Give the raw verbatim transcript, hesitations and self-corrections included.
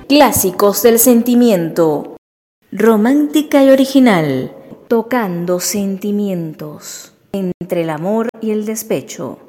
Clásicos del sentimiento. Romántica y original. Tocando sentimientos entre el amor y el despecho.